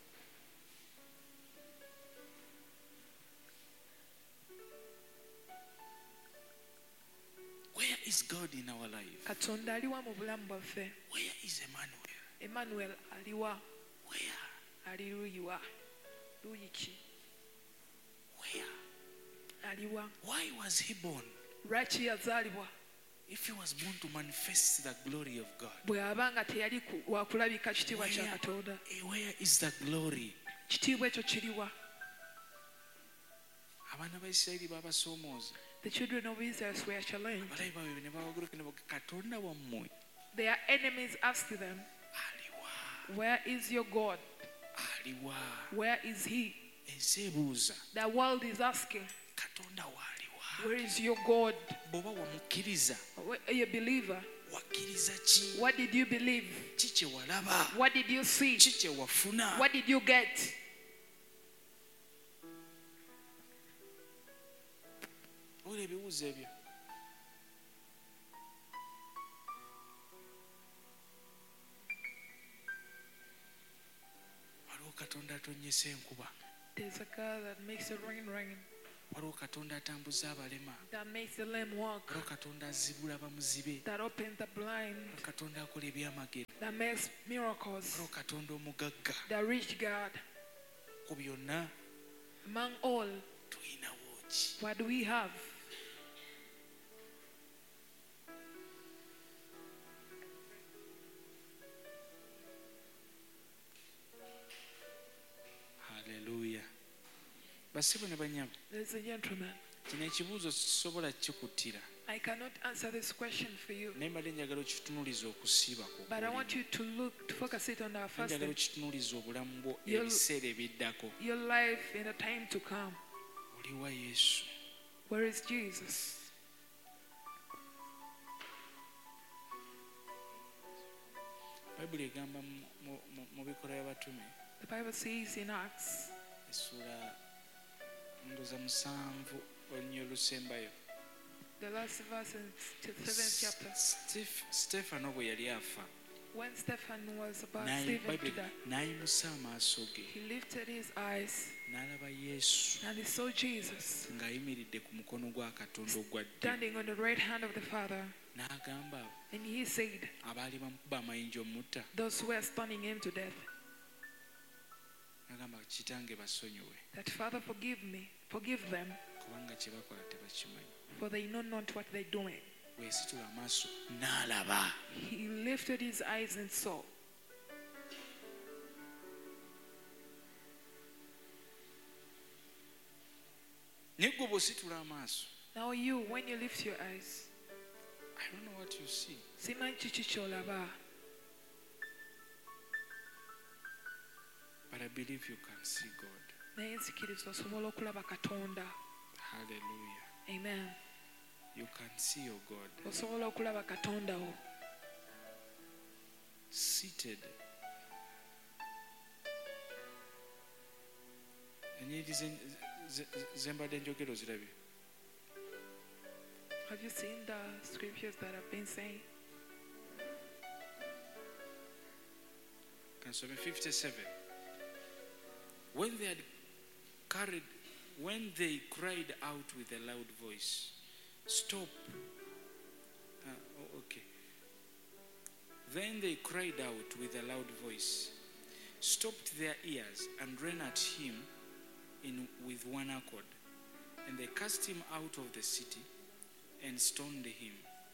Where is God in our life? Katonda aliwa mu bulamu bwaffe. Where is Emmanuel? Emmanuel aliwa. Where? Ali luyiwa. Luyi ki? Where? Aliwa. Why was he born? Lwaki yazaalibwa? If he was born to manifest the glory of God, Bwe aba nga teyali ku- wa kulabika kitiibwa kya where, Katonda. where is the glory? Kitiibwa ekyo kiriwa? Abaana ba Isirayiri babasoomooza. The children of Israel were challenged. abalabi baabwe ne bawaguluka ne baga katonda wammwe Their enemies asked them, aliwa where is your God? aliwa Where is he? ensi ebuuza The world is asking, katonda waaliwa where is your God? bw'oba wamukkiriza Are you a believer? wakkiriza ki What did you believe? ki kye walaba What did you see? ki kye wafuna What did you get? ola ebibuuzo ebyo waliwo katonda atonnyesa enkuba There's a God that makes the rain rain, waliwo katonda atambuza abalema that makes the lame walk, waliwo katonda azibula bamuzibe that opens the blind, waliwo katonda akola ebyamagero that makes miracles, waliwo katonda omugagga the rich God. ku byonna Among all, tulinawo ki what do we have? haleluya basibo ne banyabo Ladies and gentlemen, kino ekibuuzo sisobola kikuttira I cannot answer this question for you, naye mbadde njagala okitunuuliza okusiiba but I want you to look, to focus it on our njagala fasting, okitunuuliza obulamu bwo You'll- ebiseera ebiddako your life in the time to come. oliwa yesu Where is Jesus? bayibuli egamba mu- mu- mu- mu bikola by'abatume The Bible says in Acts, essula ndoza musanvu olunnyo olusembayo the last verse in the seventh chapter, Stef- Stefano bwe yali afa when Stephen was about n'ayi- Stephen Bayibuli- to die, n'ayimusa amaaso ge he lifted his eyes n'alaba yesu and he saw Jesus ng'ayimiridde ku mukono gwa katonda ogwa ddyo standing on the right hand of the Father, n'agamba and he said, abaali bamukuba amayinja omutta those who were stoning him to death, n'agamba kitange basonyiwe that Father, forgive me, forgive them, kubanga kye bakola tebakimanyi for they know not what they're doing. bwesitula amaaso n'alaba He lifted his eyes and saw. naye gwe bw'ositula amaaso Now you, when you lift your eyes, I don't know what you see simanyi kiki ky'olaba, but I believe you can see God. naye nsikiriza osobola okulaba Katonda. Hallelujah. Amen. You can see your God Osobola okulaba Katonda wo seated. Enyiri ze- ze- ze mbadde njogera ozirabye Have you seen the scriptures that I've been saying? kansome fifty-seven. When they had carried, when they cried out with a loud voice, stop. Ah, oh, okay. Then they cried out with a loud voice, stopped their ears, and ran at him in with one accord. And they cast him out of the city and stoned him.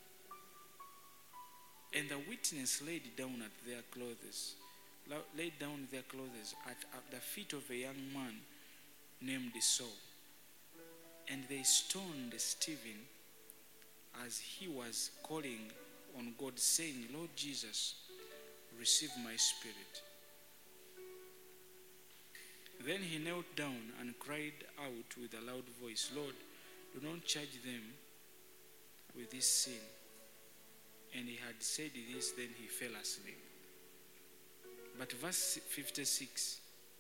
And the witness laid down at their clothes, la- laid down their clothes at, at the feet of a young man named Saul. And they stoned Stephen as he was calling on God, saying, Lord Jesus, receive my spirit. Then he knelt down and cried out with a loud voice, Lord, do not charge them with this sin. And he had said this, then he fell asleep. But verse fifty-six,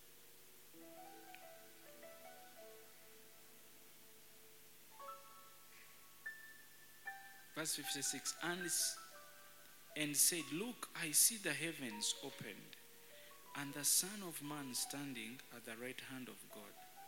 verse fifty-six, and, and said, look, I see the heavens opened, and the Son of Man standing at the right hand of God.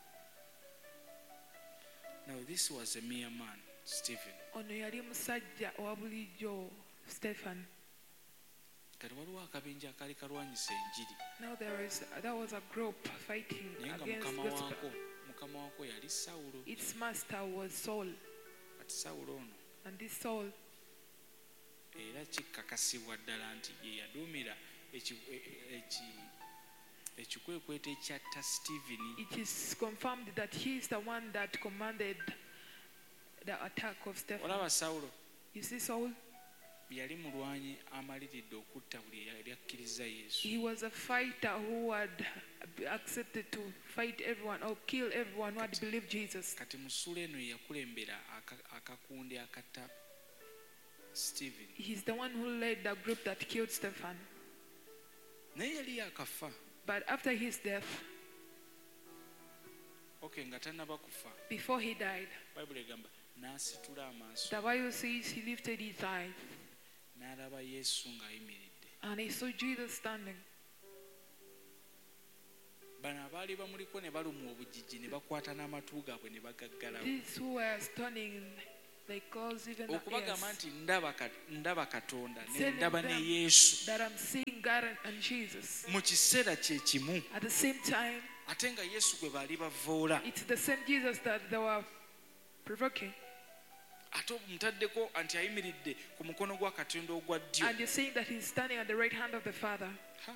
Now this was a mere man, Stephen. Ono yali musajja owa bulijjo, Stephen. Kati waliwo akabinja akaali kalwanyisa enjiri Now there is, there was a group fighting naye nga against mukama gospel. waako mukama waako yali Sawulo. Its master was Saul, Kati Sawulo ono and this Saul, era kikakasibwa ddala nti ye yaduumira eki- e- eki- ekikwekweto ekyatta Steveni it is confirmed that he is the one that commanded the attack of Stephen. olaba Sawulo You see Saul? yali mulwanyi amaliridde okutta buli eyali akkiriza Yesu. He was a fighter who had accepted to fight everyone or kill everyone who had believed Jesus. Kati mu ssuula eno yakulembera akakundi akatta Stephen. He's the one who led the group that killed Stephen. Naye yali yakafa. But after his death, okay, nga tannaba kufa, before he died, Bible egamba n'asitula amaaso the Bible says he lifted his eyes n'alaba Yesu ng'ayimiridde. and he saw Jesus standing. Bano abaali bamuliko ne balumwa obujiji ne bakwata n'amatu gaabwe ne bagaggalawo. These who were stunning, they closed even the okubagamba ears. nti ndaba ndaba Katonda ne Telling ndaba ne them Yesu that I'm seeing God and- and Jesus. mu kiseera kye kimu, At the same time, ate nga Yesu gwe baali bavoola, it's the same Jesus that they were provoking. ate omutaddeko nti ayimiridde ku mukono gwa Katonda ogwa ddyo. And you're saying that he's standing at the right hand of the Father. Ha.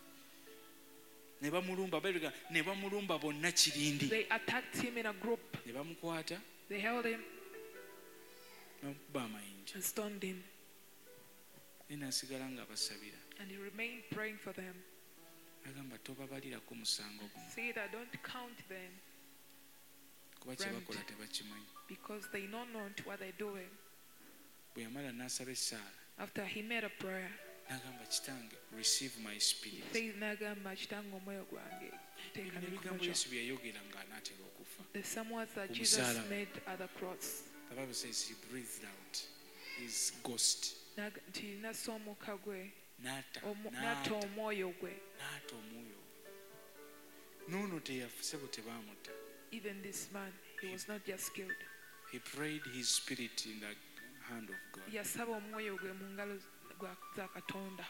ne bamulumba beega ne bamulumba bonna kirindi, They attacked him in a group. ne bamukwata They held him bamukuba amayinja, and stoned him. ne n'asigala ng'abasabira. And he remained praying for them. agamba tobabalirako musango guno Say that don't count them kuba kye bakola tebakimanyi. because they know not what they're doing. Bwe yamala n'asaba essaala After he made a prayer, n'agamba kitange receive my he spirit. says, "Nagamba kitange omwoyo gwange, Bino teeka ebigambo n'ekikomo kyo." Yesu bye yayogera ng'anaatera okufa. The some words that Ku Jesus musalaba. made at the cross. The Bible says he breathed out his ghost. Naga- nti nassa omukka gwe, N'atta omu- n'atta n'atta omwoyo gwe. n'atta omwoyo. N'ono teyafuse bwe tebaamutta. Even this man, he was not just killed. He prayed his spirit in the hand of God. Yasaba omwoyo gwe mu ngalo gwa- za Katonda.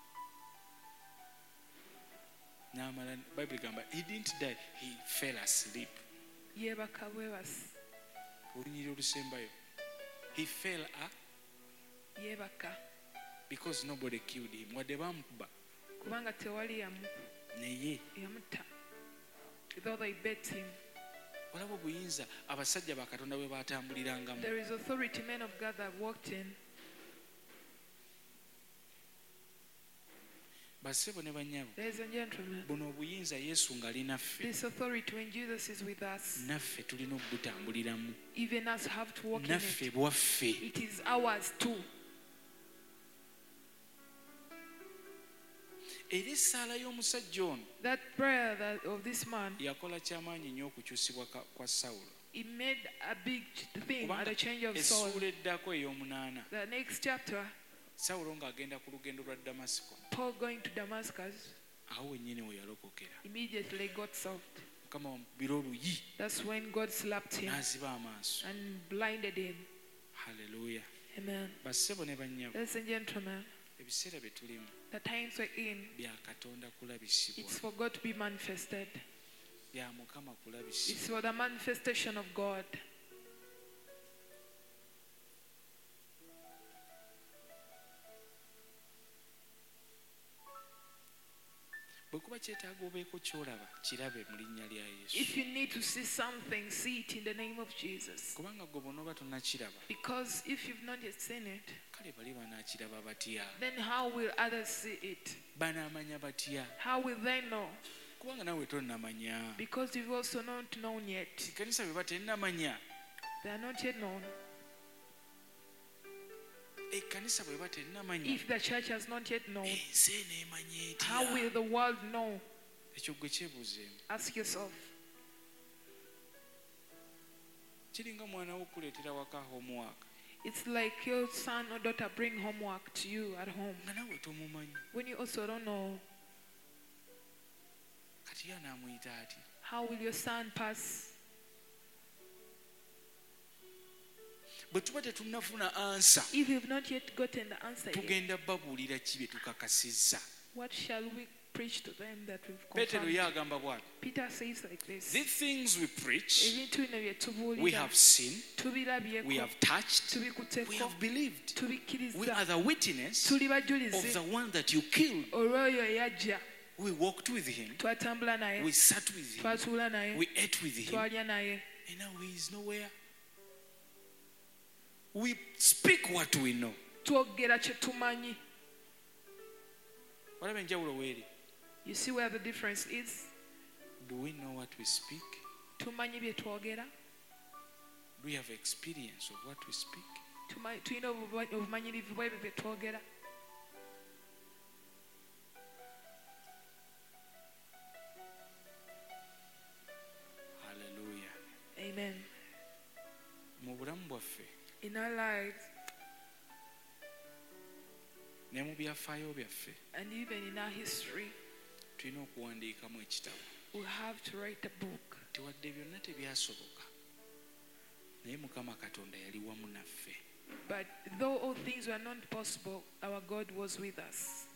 N'amala Bible egamba he didn't die, he fell asleep. Yeebaka bwebasi. Olunyiri olusembayo. He fell a Yeebaka. because nobody killed him. Wadde baamukuba Kubanga tewali yamu- naye yamutta. Though they bet him. olaba obuyinza abasajja ba Katonda bwe baatambulirangamu. There is authority men of God that walked in. Basebo ne bannyabo, Ladies and gentlemen, buno obuyinza Yesu ng'ali naffe, this authority when Jesus is with us, naffe tulina okubutambuliramu, even us have to walk in naffe it. bwaffe. It is ours too. Era essaala y'omusajja ono That prayer that of this man, yakola kyamaanyi nnyo okukyusibwa ka- kwa Sawulo. it made a big thing at Kubanga the change of Saul. essuula eddako ey'omunaana, The next chapter, Sawulo ng'agenda ku lugendo lwa Damasiko, Paul going to Damascus, awo wennyini we yalokokera. immediately got solved. Mukama wamukubira oluyi That's when God slapped him n'aziba amaaso. and blinded him. Haleluya. Amen. Bassebo ne bannyabo, Ladies and gentlemen, ebiseera bye tulimu the times we're in, bya Katonda kulabisibwa, it's for God to be manifested. bya Mukama kulabisibwa. It's for the manifestation of God. Bwe kuba kyetaaga obeeko ky'olaba kirabe mu linnya lya Yesu. If you need to see something, see it in the name of Jesus. Kubanga gwe bw'onooba tonnakiraba, Because if you've not yet seen it, kale bali banaakiraba batya? then how will others see it? Banaamanya batya? How will they know? Kubanga naawe tonnamanya. Because you've also not known yet. Ekkanisa bwe batennamanya, They are not yet known. ekkanisa bwe batennamanya, If the church has not yet known, ensi eneemanya how etya? will the world know? Ekyo gwe kyebuuzeemu. Ask yourself. Kiringa mwana wo okuleetera waka homework It's like your son or daughter bring homework to you at home nga naawe tomumanyi. when you also don't know. Kati ye anaamuyita ati. How will your son pass? Bwe tuba tetunnafuna ansa, If you've not yet gotten the answer yet, tugenda babuulira ki bye tukakasizza? what shall we preach to them that we've Peetero ye confirmed? agamba bw'ati, Peter says like this. the things we preach, Ebintu bino bye we tubuulira, have seen, tubirabyeko, we have touched, we tubikutteko, have believed. We tubikkiriza, are the witness tuli of bajulizi the one that you killed. olw'oyo eyajja, We walked with him, twatambula naye, we sat with him, twatuula naye, we ate with him, twalya naye, and now he is nowhere. era leero ali wano. He is nowhere. We speak what we know. twogera kye tumanyi. Walaba enjawulo weeri. You see where the difference is? Do we know what we speak? Tumanyi bye twogera. Do we have experience of what we speak? Tumanyi- tulina obuba- obumanyirivu bw'ebyo bye twogera. Hallelujah. Amen. Mu bulamu bwaffe In our lives ne mu byafaayo byaffe and even in our history, tulina okuwandiikamu ekitabo. we have to write a book. Tewadde byonna tebyasoboka, naye Mukama Katonda yali wamu naffe. But though all things were not possible, our God was with us.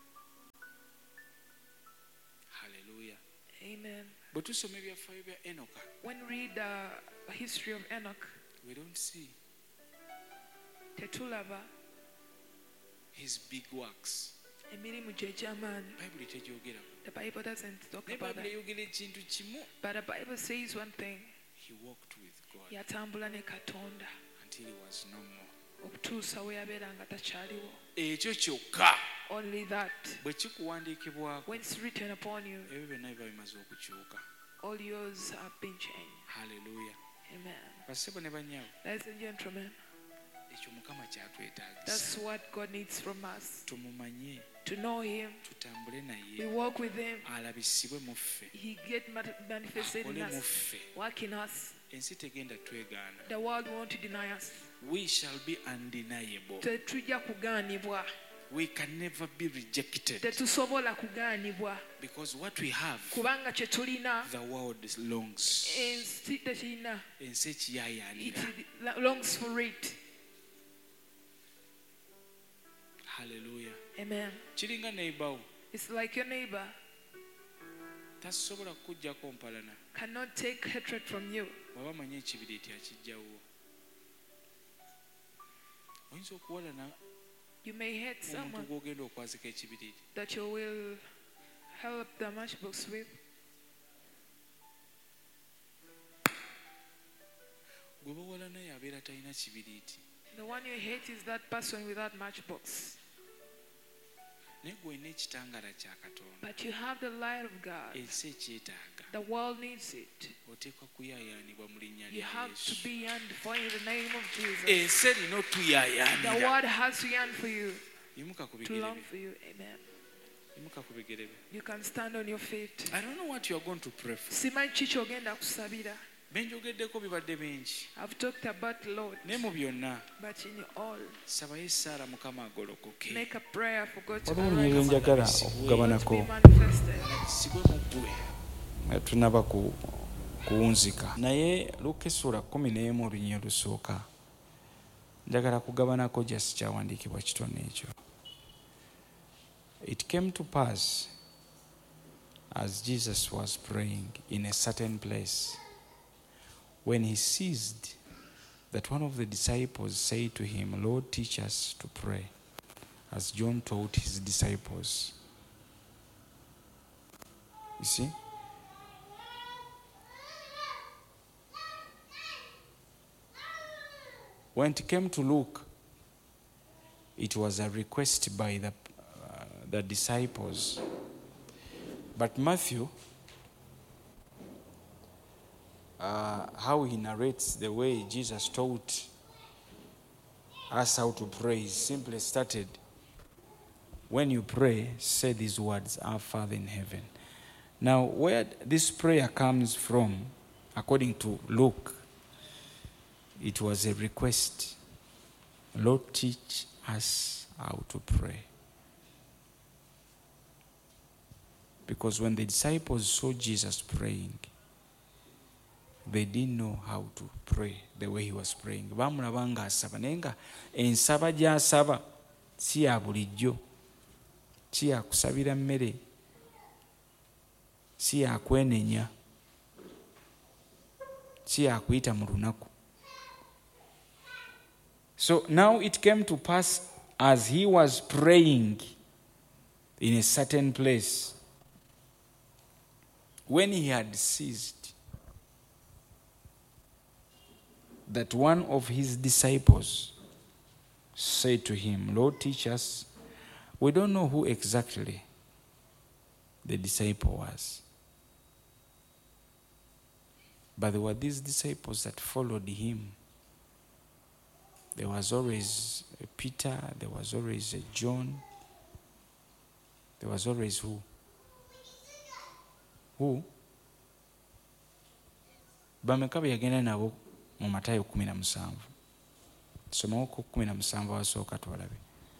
Hallelujah. Amen. Bwe tusoma ebyafaayo bya Enoka, When we read the history of Enoch, we don't see tetulaba his big works. emirimu gye egy'amaanyi. Bayibuli tegyogerako. The Bible doesn't talk Naye about Bayibuli that. eyogera ekintu kimu. But the Bible says one thing. He walked with God Yatambula ne Katonda until he was no more. okutuusa we yabeera nga takyaliwo. Ekyo kyokka Only that. bwe kikuwandiikibwako, When it's written upon you, ebyo byonna biba bimaze okukyuka. all yours have been changed. Hallelujah. Amen. Bassebo ne bannyawo, Ladies and gentlemen, ekyo Mukama kyatwetaagisa. that's what God needs from us. Tumumanye, To know Him, tutambule we naye, walk with Him, alabisibwe mu ffe, He get mat- manifested in akole mu us, ffe. work in us. Ensi tegenda twegaana. The world won't deny us. We shall be undeniable. Tetujja kugaanibwa. We can never be rejected Tetusobola kugaanibwa. because what we have, Kubanga kye tulina, the world longs. ensi tekirina. Ensi It ekiyaayaanira. longs for it. Hallelujah. Amen. Kiringa neighbor It's like your neighbor tasobola kukuggyako mpalana cannot take hatred from you. bw'aba amanyi ekibiriiti akijjawo. Oyinza okuwalana You may hate omuntu someone gw'ogenda okwazika ekibiriiti. that you will help the matchbox with. Gwe bawalana yabeera talina kibiriiti, The one you hate is that person without matchbox. naye gwe olina ekitangaala kya Katonda. But you have the light of God. Ensi ekyetaaga. The world needs it. Oteekwa kuyaayaanibwa mu linnya You lya have to Yesu. be yearned for in the name of Jesus. Ensi erina The otuyaayaanira. world has to yearn for you, Yimuka ku to bigere long bye. for you. Amen. Yimuka ku bigere bye. You can stand on your feet. I don't know what you are going to pray for. Simanyi ki ky'ogenda kusabira. Benjogeddeko bibadde bingi. I've talked about the Lord, Naye mu byonna but in all, sabayo essaala Mukama agolokoke. make a prayer for God to waliwo bye arise, njagala to okugabanako be manifested. Alabisibwe mu ggwe. nga tunaba ku kuwunzika naye Luka essula kumi n'emu olunyiriri olusooka njagala kugabanako just kyawandiikibwa kitone ekyo. It came to pass as Jesus was praying in a certain place, when he ceased, that one of the disciples said to him, Lord, teach us to pray, as John taught his disciples. You see? When it came to Luke, it was a request by the, uh, the disciples. But Matthew, uh, how he narrates the way Jesus taught us how to pray, he simply started, when you pray, say these words, Our Father in heaven. Now, where this prayer comes from, according to Luke, it was a request. Lord, teach us how to pray. Because when the disciples saw Jesus praying, they didn't know how to pray the way he was praying. Bamulaba nga asaba naye nga ensaba gy'asaba si ya bulijjo, si ya kusabira mmere, si ya kwenenya, si ya kuyita mu lunaku. So now it came to pass as he was praying in a certain place, when he had ceased, that one of his disciples said to him, Lord, teach us. We don't know who exactly the disciple was. But there were these disciples that followed him. There was always a Peter, there was always a John. There was always who? Who? Bameka be yagenda nabo mu Matayo kumi na musanvu. Somawo ku kumi na musanvu wasooka twalabe.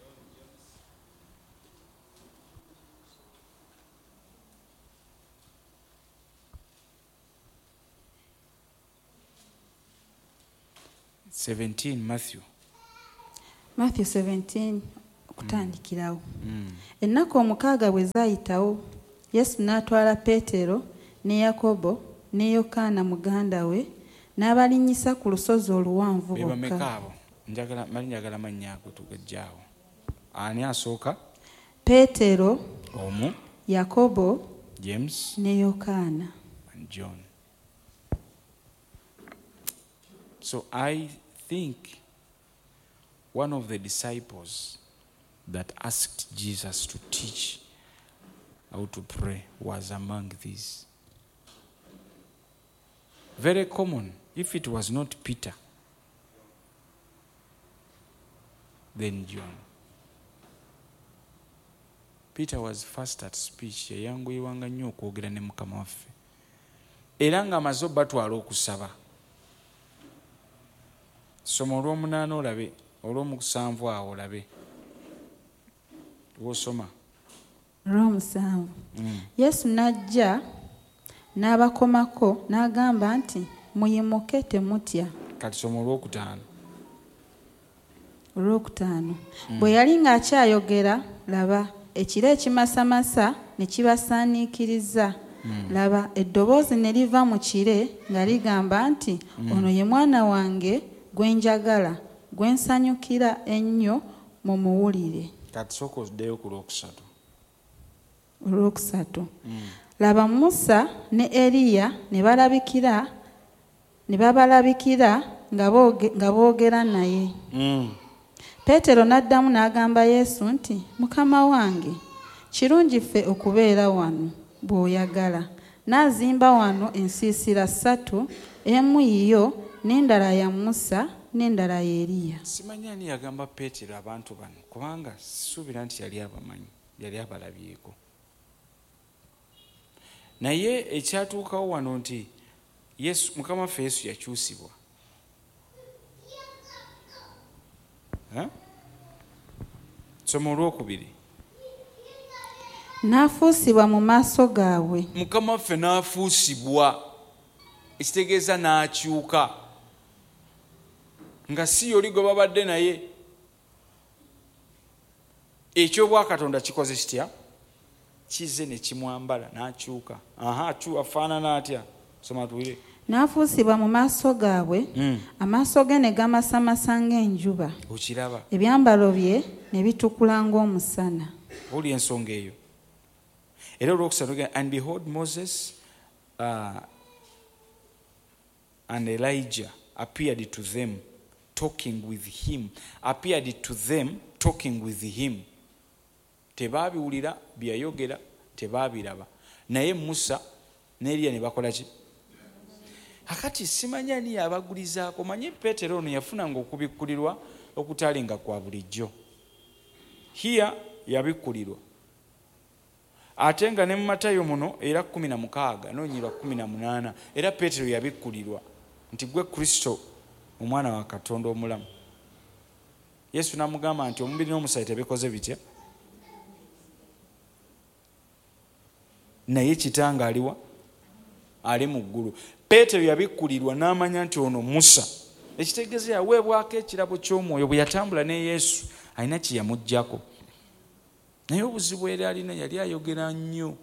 seventeen Matthew. Matthew seventeen kutandikirawo. Mm. Ennaku omukaaga bwe zaayitawo, Yesu n'atwala Peetero ne Yakobo ne Yokaana muganda we n'abalinnyisa ku lusozi oluwanvu Be bameka bokka. abo? Njagala mali njagala mannya ago tugajjaawo. Ani asooka? Peetero, Omu, Yakobo James ne Yokaana. and John. So I think one of the disciples that asked Jesus to teach how to pray was among these. Very common. If it was not Peter, then John. Peter was fast at speech. Yayanguyirwanga nnyo okwogera ne Mukama waffe. Era ng'amaze batwala okusaba. Soma olw'omunaana olabe, olw'omusanvu awo olabe. Wosoma. Olw'omusanvu. Mm. Yesu n'ajja n'abakomako n'agamba nti, muyimuke temutya. Kati soma olw'okutaano. Olwokutaano. Bwe yali ng'akyayogera, laba ekire ekimasamasa ne kibasaaniikiriza. Laba eddoboozi ne liva mu kire nga ligamba nti, ono ye mwana wange gwe njagala, gwe nsanyukira ennyo mumuwulire. Kati sooka oddeyo ku lwokusatu. Olwokusatu. Laba Musa ne Eriya ne balabikira ne babalabikira nga booge- nga boogera naye. Mm. Peetero n'addamu n'agamba Yesu nti, Mukama wange, kirungi ffe okubeera wano bw'oyagala. N'azimba wano ensiisira ssatu, emu yiyo n'endala ya Musa n'endala ya Eriya. Simanyi ani yagamba Peetero abantu bano kubanga sisuubira nti yali abamanyi, yali abalabyeko. Naye ekyatuukawo wano nti Yesu, Mukama waffe Yesu yakyusibwa. Ha? Soma olwokubiri. N'afuusibwa mu maaso gaabwe. Mukama waffe n'afuusibwa, ekitegeeza n'akyuka, nga si yoli gwe babadde naye. Ekyobwakatonda kikoze kitya? Kize ne kimwambala n'akyuka. Aha, chu afaanana atya? Soma tuwire. N'afuusibwa mu maaso gaabwe, Mm. amaaso ge ne gamasamasa ng'enjuba, Okiraba. ebyambalo bye ne bitukula ng'omusana. Oli ensonga eyo. Era olwokusatu, and behold Moses uh, and Elijah appeared to them talking with him. Appeared to them talking with him. Tebabiwulira byayogera, tebabiraba. Naye Musa ne Eliya ne bakola ki? Akati simanyi ani yabagulizaako. Manyi Peetero ono yafunanga okubikkulirwa okutalinga kwa bulijjo. Here yabikkulirwa. Ate nga ne mu Matayo muno era kumi na mukaaga n'onyirwa kumi na munaana era Peetero yabikkulirwa nti gwe Kristo omwana wa Katonda omulamu. Yesu n'amugamba nti omubiri n'omusaayi tebikoze bitya. Naye kitanga aliwa? Ali mu ggulu. Peetero yabikkulirwa n'amanya nti ono Musa. Ekitegeeza yaweebwako ekirabo ky'omwoyo bwe yatambula ne Yesu alina kye yamuggyako. Naye obuzibu era alina yali ayogera nnyo.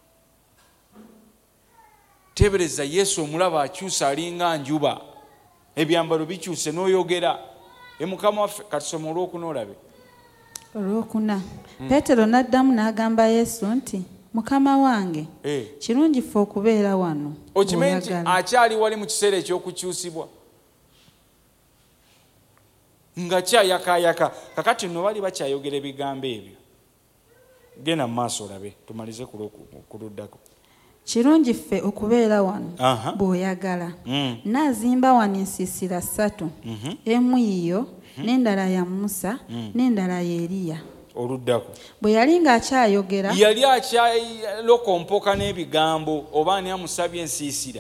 Tebereza Yesu omulaba akyusa alinga njuba. Ebyambalo bikyuse n'oyogera. E Mukama waffe kati soma olwokuna olabe. Olwokuna. Peetero n'addamu n'agamba Yesu nti, Mukama wange, Eh. kirungi ffe okubeera wano Okimanyi nti bw'oyagala. akyali wali mu kiseera eky'okukyusibwa. nga kyayakayaka. Kakati nno bali bakyayogera ebigambo ebyo. Genda mu maaso olabe tumalize ku luddako. Kirungi ffe okubeera wano Aha. bw'oyagala. Mm. N'azimba wano ensiisira ssatu, emu yiyo n'endala ya Musa n'endala ya Eriya. Oluddako. Bwe yali ng'akyayogera Yali akyalokompoka n'ebigambo oba ani amusabye ensiisira.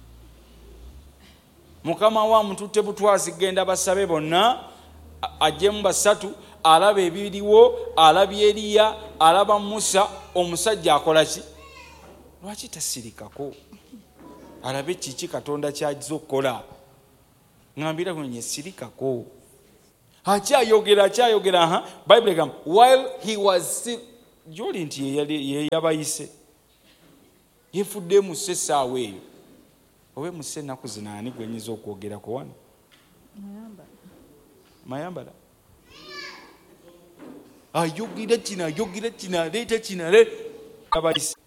Mukama wa mututte butwazi genda basabe bonna ajjemu basatu, alaba ebiriwo, alaba Eriya, alaba Musa. Omusajja akola ki? Lwaki tasirikako? Alabe kiki Katonda ky'ajja okukola. Ngambira kwenye sirikako. Akyayogera akyayogera ha Bible gamba while he was still joli nti ye yabayise yefudde mu sesaawe eyo. Owe muse naku zinaani gwenyiza okwogerako wano Mayambala ayogera kino ayogera kino aleeta kino ale yabayise